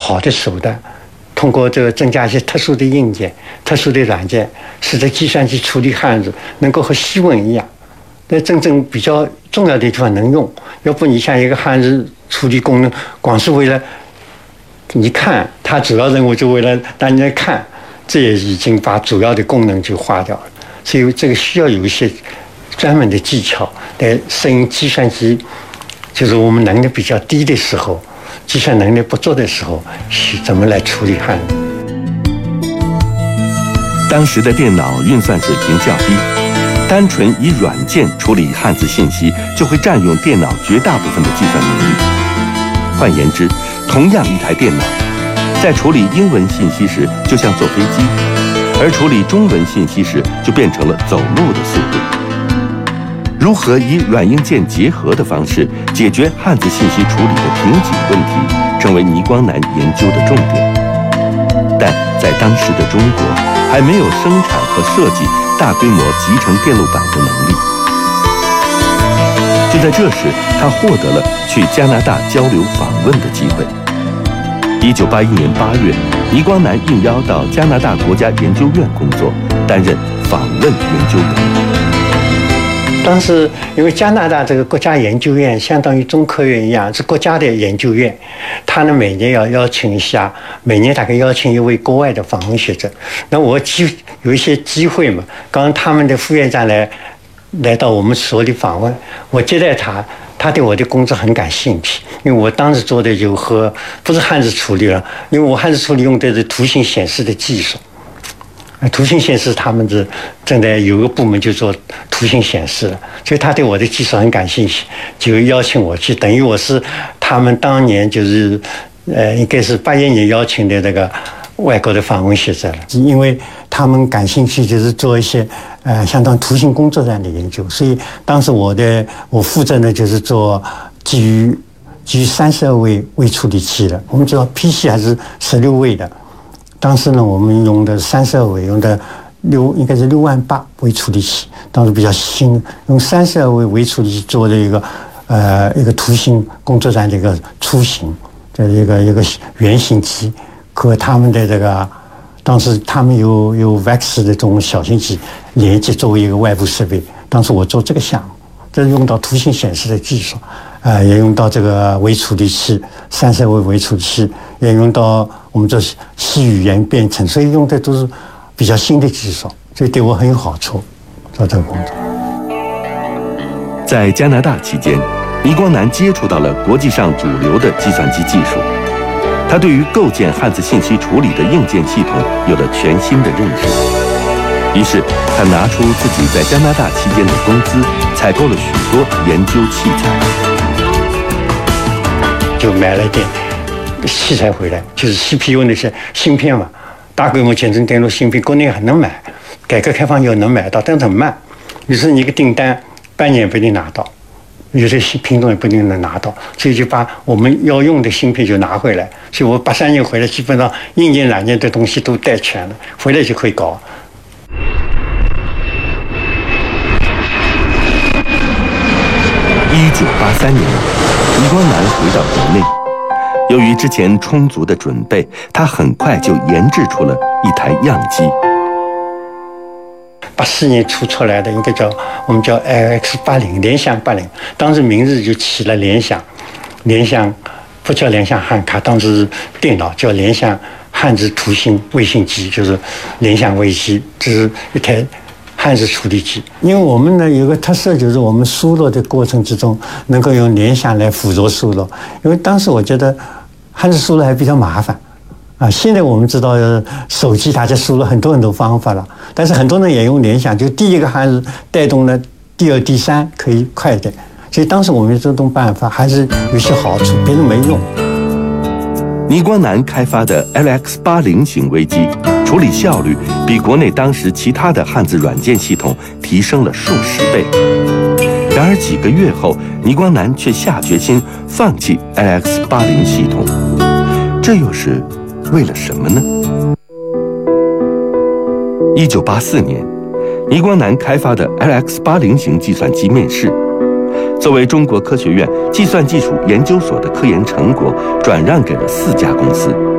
好的手段，通过这个增加一些特殊的硬件、特殊的软件，使得计算机处理汉字能够和西文一样，在真正比较重要的地方能用。要不你像一个汉字处理功能，光是为了你看，它主要任务就为了让你来看，这也已经把主要的功能就划掉了。所以这个需要有一些专门的技巧来适应计算机，就是我们能力比较低的时候，计算能力不足的时候，是怎么来处理汉字。 当时的电脑运算水平较低，单纯以软件处理汉字信息，就会占用电脑绝大部分的计算能力。换言之，同样一台电脑，在处理英文信息时，就像坐飞机；而处理中文信息时，就变成了走路的速度。如何以软硬件结合的方式解决汉字信息处理的瓶颈问题，成为倪光南研究的重点。但在当时的中国，还没有生产和设计大规模集成电路板的能力。就在这时，他获得了去加拿大交流访问的机会。1981年8月，倪光南应邀到加拿大国家研究院工作，担任访问研究员。 当时因为加拿大这个国家研究院相当于中科院一样，是国家的研究院，他呢每年要邀请一下，每年大概邀请一位国外的访问学者。那我有一些机会嘛，刚刚他们的副院长来到我们所里访问，我接待他，他对我的工作很感兴趣，因为我当时做的就和不是汉字处理了，因为我汉字处理用的是图形显示的技术。图形显示他们正在有个部门就做图形显示了，所以他对我的技术很感兴趣，就邀请我去，等于我是他们当年就是应该是81年邀请的这个外国的访问学者了，因为他们感兴趣就是做一些相当图形工作这样的研究，所以当时我负责呢就是做基于32位微处理器的，我们知道 PC 还是16位的。当时呢，我们用的32位，用的应该是68000微处理器，当时比较新，用32位微处理器做的一个图形工作站的一个雏形的一个原型机，和他们的这个当时他们有 VEX 的这种小型机连接作为一个外部设备。当时我做这个项目，这是用到图形显示的技术，也用到这个微处理器32位微处理器，也用到我们这细语言编程，所以用的都是比较新的技术，所以对我很有好处做这个工作。 在加拿大期间，倪光南接触到了国际上主流的计算机技术，他对于构建汉字信息处理的硬件系统有了全新的认识。于是他拿出自己在加拿大期间的工资，采购了许多研究器材， 就买了点器材回来，就是 CPU 那些芯片嘛，大规模集成电路芯片，国内很能买，改革开放以后能买到，但是很慢。于是你一个订单半年不一定拿到，有些品种也不一定能拿到，所以就把我们要用的芯片就拿回来。所以我83年回来，基本上硬件软件的东西都带全了，回来就可以搞。 1983年，倪光南回到国内。由于之前充足的准备，他很快就研制出了一台样机。 84年出来的一个我们叫 LX80 联想80，当时名字就起了联想不叫联想汉卡，当时电脑叫联想汉字图形卫星机，就是联想卫星，这是一台汉字处理器。因为我们呢有个特色，就是我们输入的过程之中能够用联想来辅助输入，因为当时我觉得汉字输入还比较麻烦现在我们知道手机大家输入很多方法了，但是很多人也用联想，就第一个汉字带动了第二第三可以快一点，所以当时我们这种办法还是有些好处，别人没用。 倪光南开发的 LX80 型微机处理效率比国内当时其他的汉字软件系统提升了数十倍。然而几个月后，倪光南却下决心放弃 LX80 系统，这又是为了什么呢？1984年，倪光南开发的 LX80 型计算机面世，作为中国科学院计算技术研究所的科研成果，转让给了4家公司。